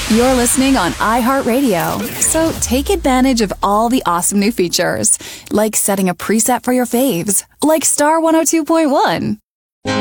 You're listening on iHeartRadio, so take advantage of all the awesome new features, like setting a preset for your faves, like Star 102.1.